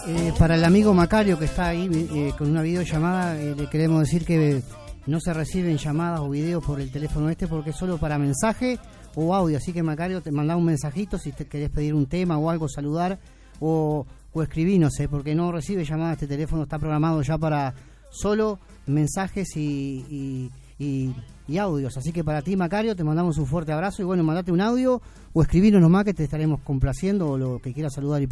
Para el amigo Macario que está ahí con una videollamada, le queremos decir que no se reciben llamadas o videos por el teléfono porque es solo para mensaje o audio. Así que Macario, te manda un mensajito si te querés pedir un tema o algo, saludar o escribirnos, porque no recibe llamadas. Este teléfono está programado ya para solo mensajes y audios. Así que para ti, Macario, te mandamos un fuerte abrazo y bueno, mandate un audio o escribinos nomás que te estaremos complaciendo o lo que quieras saludar y